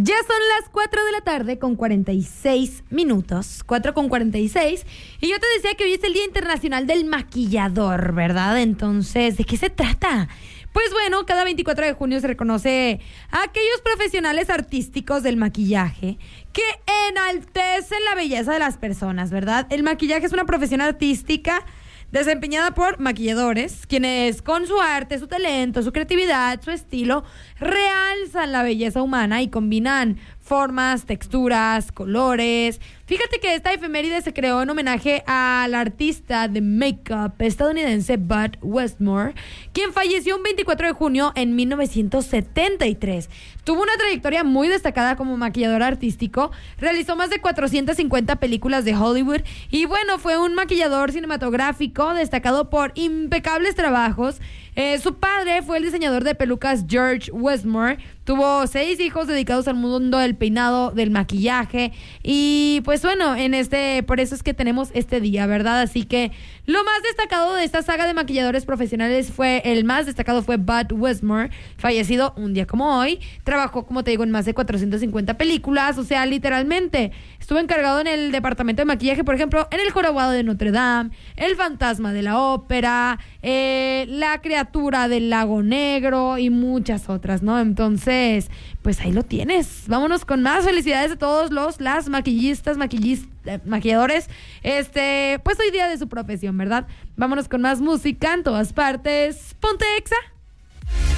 Ya son las 4 de la tarde con 46 minutos, 4 con 46, y yo te decía que hoy es el Día Internacional del Maquillador, ¿verdad? Entonces, ¿de qué se trata? Pues bueno, cada 24 de junio se reconoce a aquellos profesionales artísticos del maquillaje que enaltecen la belleza de las personas, ¿verdad? El maquillaje es una profesión artística desempeñada por maquilladores, quienes con su arte, su talento, su creatividad, su estilo, realzan la belleza humana y combinan formas, texturas, colores. Fíjate que esta efeméride se creó en homenaje al artista de make-up estadounidense Bud Westmore, quien falleció un 24 de junio en 1973. Tuvo una trayectoria muy destacada como maquillador artístico, realizó más de 450 películas de Hollywood y bueno, fue un maquillador cinematográfico destacado por impecables trabajos. Su padre fue el diseñador de pelucas George Westmore. Tuvo 6 hijos dedicados al mundo del peinado, del maquillaje. Y pues bueno, por eso es que tenemos este día, ¿verdad? Así que lo más destacado de esta saga de maquilladores profesionales el más destacado fue Bud Westmore, fallecido un día como hoy. Trabajó, como te digo, en más de 450 películas. O sea, literalmente estuvo encargado en el departamento de maquillaje, por ejemplo, en El Jorobado de Notre Dame, El Fantasma de la Ópera, La Criatura del Lago Negro y muchas otras, ¿no? Entonces, pues ahí lo tienes. Vámonos con más. Felicidades a todos las maquilladores. Pues hoy día de su profesión, ¿verdad? Vámonos con más música en todas partes. Ponte Exa.